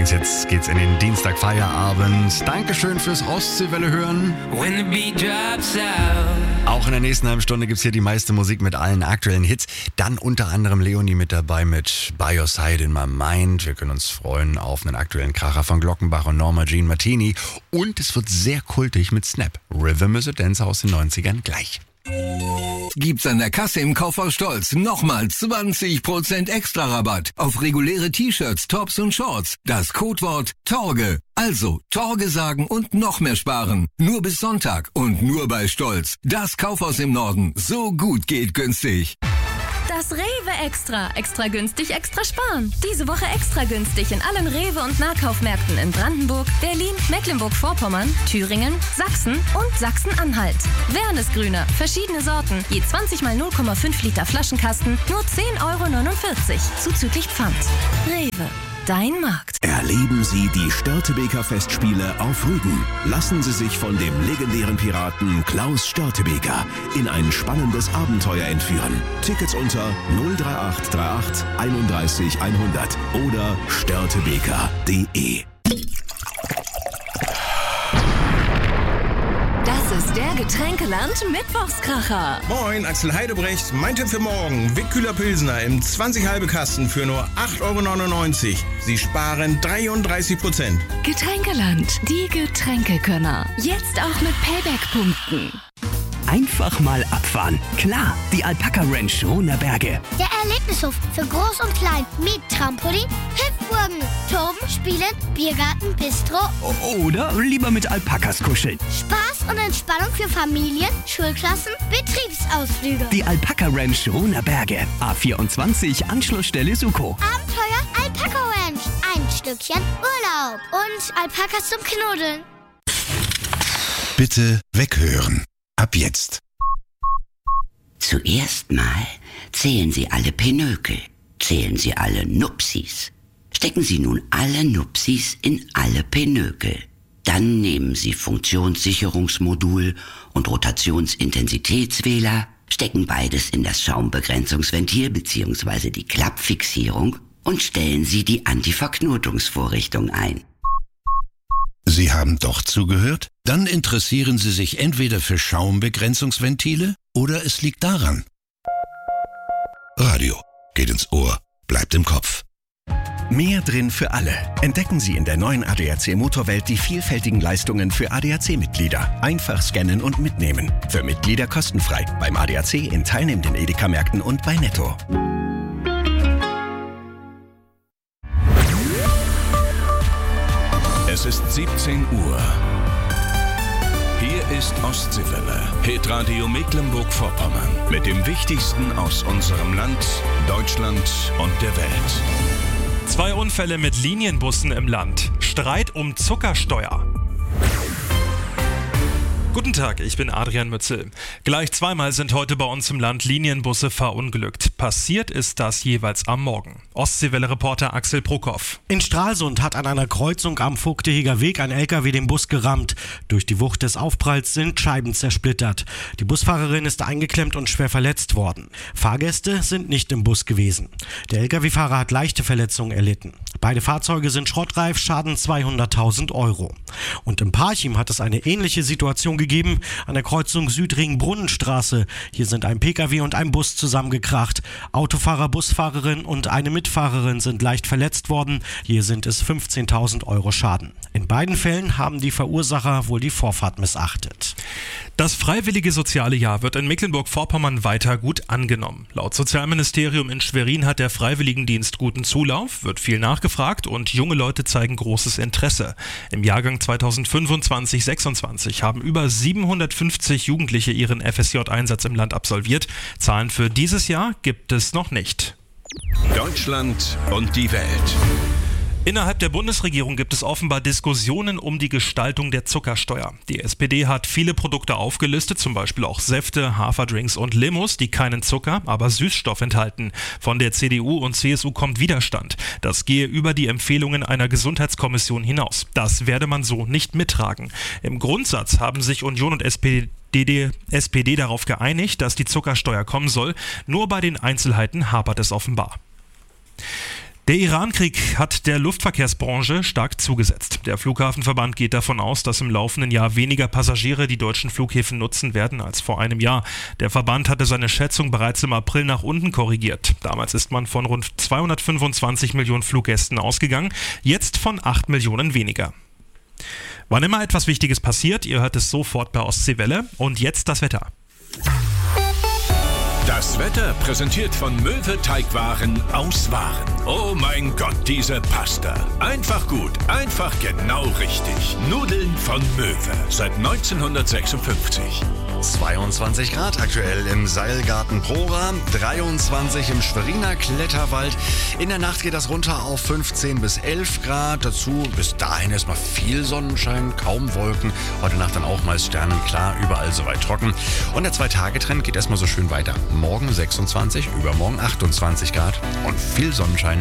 übrigens, jetzt geht's in den Dienstag-Feierabend. Dankeschön fürs Ostseewelle hören. When the beat drops out. Auch in der nächsten halben Stunde gibt's hier die meiste Musik mit allen aktuellen Hits. Dann unter anderem Leonie mit dabei mit By Your Side in My Mind. Wir können uns freuen auf einen aktuellen Kracher von Glockenbach und Norma Jean Martini. Und es wird sehr kultig mit Snap. Rhythm is a Dancer aus den 90ern gleich. Gibt's an der Kasse im Kaufhaus Stolz nochmal 20% extra Rabatt auf reguläre T-Shirts, Tops und Shorts. Das Codewort TORGE. Also Torge sagen und noch mehr sparen. Nur bis Sonntag und nur bei Stolz. Das Kaufhaus im Norden. So gut geht günstig. Das Rewe Extra. Extra günstig, extra sparen. Diese Woche extra günstig in allen Rewe- und Nahkaufmärkten in Brandenburg, Berlin, Mecklenburg-Vorpommern, Thüringen, Sachsen und Sachsen-Anhalt. Wernesgrüner, verschiedene Sorten, je 20 mal 0,5 Liter Flaschenkasten, nur 10,49 € zuzüglich Pfand. Rewe. Dein Markt. Erleben Sie die Störtebeker Festspiele auf Rügen. Lassen Sie sich von dem legendären Piraten Klaus Störtebeker in ein spannendes Abenteuer entführen. Tickets unter 03838 31 100 oder störtebeker.de. Das ist der Getränkeland Mittwochskracher. Moin, Axel Heidebrecht. Mein Tipp für morgen. Wickkühler Pilsner im 20 halbe Kasten für nur 8,99 €. Sie sparen 33%. Getränkeland, die Getränkekönner. Jetzt auch mit Payback-Punkten. Einfach mal abfahren. Klar, die Alpaka Ranch Runerberge. Der Erlebnishof für Groß und Klein mit Trampolin, Hüpfburgen, Toben, Spielen, Biergarten, Bistro. Oder lieber mit Alpakas kuscheln. Spaß und Entspannung für Familien, Schulklassen, Betriebsausflüge. Die Alpaka Ranch Runerberge. A24 Anschlussstelle Suko. Abenteuer Alpaka Ranch. Ein Stückchen Urlaub. Und Alpakas zum Knuddeln. Bitte weghören. Ab jetzt. Zuerst mal zählen Sie alle Pinökel, zählen Sie alle Nupsis. Stecken Sie nun alle Nupsis in alle Pinökel. Dann nehmen Sie Funktionssicherungsmodul und Rotationsintensitätswähler, stecken beides in das Schaumbegrenzungsventil bzw. die Klappfixierung und stellen Sie die Antiverknotungsvorrichtung ein. Sie haben doch zugehört? Dann interessieren Sie sich entweder für Schaumbegrenzungsventile oder es liegt daran. Radio geht ins Ohr, bleibt im Kopf. Mehr drin für alle. Entdecken Sie in der neuen ADAC Motorwelt die vielfältigen Leistungen für ADAC-Mitglieder. Einfach scannen und mitnehmen. Für Mitglieder kostenfrei. Beim ADAC in teilnehmenden Edeka-Märkten und bei Netto. Es ist 17 Uhr. Hier ist Ostseewelle, Hitradio Mecklenburg-Vorpommern. Mit dem Wichtigsten aus unserem Land, Deutschland und der Welt. 2 Unfälle mit Linienbussen im Land. Streit um Zuckersteuer. Guten Tag, ich bin Adrian Mützel. Gleich zweimal sind heute bei uns im Land Linienbusse verunglückt. Passiert ist das jeweils am Morgen. Ostseewelle-Reporter Axel Prokop. In Stralsund hat an einer Kreuzung am Vogteheger Weg ein LKW den Bus gerammt. Durch die Wucht des Aufpralls sind Scheiben zersplittert. Die Busfahrerin ist eingeklemmt und schwer verletzt worden. Fahrgäste sind nicht im Bus gewesen. Der LKW-Fahrer hat leichte Verletzungen erlitten. Beide Fahrzeuge sind schrottreif, Schaden 200.000 €. Und im Parchim hat es eine ähnliche Situation gegeben an der Kreuzung Südring-Brunnenstraße. Hier sind ein Pkw und ein Bus zusammengekracht. Autofahrer, Busfahrerin und eine Mitfahrerin sind leicht verletzt worden. Hier sind es 15.000 € Schaden. In beiden Fällen haben die Verursacher wohl die Vorfahrt missachtet. Das freiwillige soziale Jahr wird in Mecklenburg-Vorpommern weiter gut angenommen. Laut Sozialministerium in Schwerin hat der Freiwilligendienst guten Zulauf, wird viel nachgefragt und junge Leute zeigen großes Interesse. Im Jahrgang 2025/26 haben über 750 Jugendliche ihren FSJ-Einsatz im Land absolviert. Zahlen für dieses Jahr gibt es noch nicht. Deutschland und die Welt. Innerhalb der Bundesregierung gibt es offenbar Diskussionen um die Gestaltung der Zuckersteuer. Die SPD hat viele Produkte aufgelistet, zum Beispiel auch Säfte, Haferdrinks und Limos, die keinen Zucker, aber Süßstoff enthalten. Von der CDU und CSU kommt Widerstand. Das gehe über die Empfehlungen einer Gesundheitskommission hinaus. Das werde man so nicht mittragen. Im Grundsatz haben sich Union und SPD darauf geeinigt, dass die Zuckersteuer kommen soll. Nur bei den Einzelheiten hapert es offenbar. Der Iran-Krieg hat der Luftverkehrsbranche stark zugesetzt. Der Flughafenverband geht davon aus, dass im laufenden Jahr weniger Passagiere die deutschen Flughäfen nutzen werden als vor einem Jahr. Der Verband hatte seine Schätzung bereits im April nach unten korrigiert. Damals ist man von rund 225 Millionen Fluggästen ausgegangen, jetzt von 8 Millionen weniger. Wann immer etwas Wichtiges passiert, ihr hört es sofort bei Ostseewelle. Und jetzt das Wetter. Das Wetter präsentiert von Möwe Teigwaren aus Waren. Oh mein Gott, diese Pasta. Einfach gut, einfach genau richtig. Nudeln von Möwe. Seit 1956. 22 Grad aktuell im Seilgarten Prora, 23 im Schweriner Kletterwald. In der Nacht geht das runter auf 15 bis 11 Grad. Dazu bis dahin erstmal viel Sonnenschein, kaum Wolken. Heute Nacht dann auch meist sternenklar, überall soweit trocken. Und der 2-Tage-Trend geht erstmal so schön weiter. Morgen 26, übermorgen 28 Grad und viel Sonnenschein.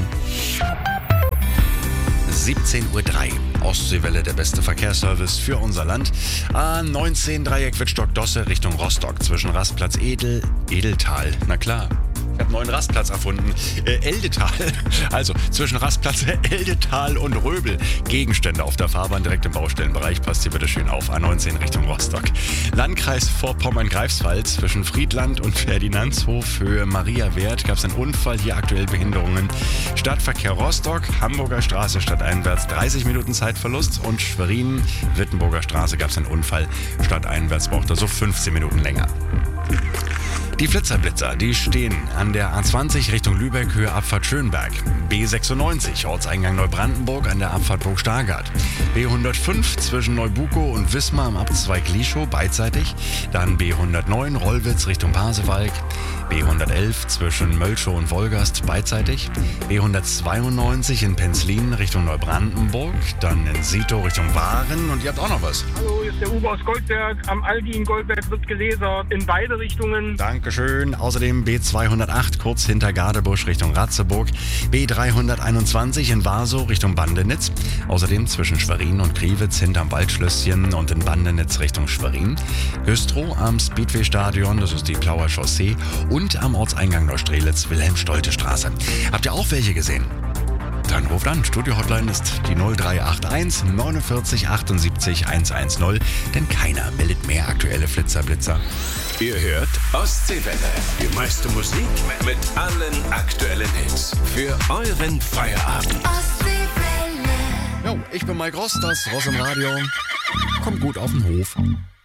17:03 Uhr. Ostseewelle, der beste Verkehrsservice für unser Land. A19 Dreieck Wittstock-Dosse Richtung Rostock zwischen Rastplatz Edeltal. Na klar. Ich habe einen neuen Rastplatz erfunden. Eldetal. Also zwischen Rastplatz Eldetal und Röbel. Gegenstände auf der Fahrbahn direkt im Baustellenbereich. Passt hier bitte schön auf. A19 Richtung Rostock. Landkreis Vorpommern-Greifswald zwischen Friedland und Ferdinandshof Höhe Mariawert gab es einen Unfall. Hier aktuell Behinderungen. Stadtverkehr Rostock, Hamburger Straße stadteinwärts 30 Minuten Zeitverlust. Und Schwerin, Wittenburger Straße gab es einen Unfall. Stadteinwärts braucht er so 15 Minuten länger. Die Flitzer, die stehen an der A20 Richtung Lübeck, Höhe Abfahrt Schönberg. B96, Ortseingang Neubrandenburg an der Abfahrt Burg-Stargard. B105 zwischen Neubukow und Wismar am Abzweig Lieschow beidseitig. Dann B109 Rollwitz Richtung Pasewalk. B111 zwischen Mölschow und Wolgast beidseitig. B192 in Penzlin Richtung Neubrandenburg. Dann in Sito Richtung Waren. Und ihr habt auch noch was. Hallo, hier ist der Uwe aus Goldberg. Am Aldi in Goldberg wird gelasert. In beide Richtungen. Dankeschön. Außerdem B208 kurz hinter Gadebusch Richtung Ratzeburg. B321 in Warsow Richtung Bandenitz. Außerdem zwischen Schwerin und Kriwitz hinterm Waldschlösschen und in Bandenitz Richtung Schwerin. Güstrow am Speedway-Stadion, das ist die Plauer Chaussee. Und am Ortseingang Neustrelitz, Wilhelm-Stolte-Straße. Habt ihr auch welche gesehen? Dann ruft an. Studio-Hotline ist die 0381 49 78 110. Denn keiner meldet mehr aktuelle Flitzer-Blitzer. Ihr hört Ostseewelle. Die meiste Musik mit allen aktuellen Hits. Für euren Feierabend. Jo, ich bin Mike Ross, das Ross im Radio. Kommt gut auf den Hof.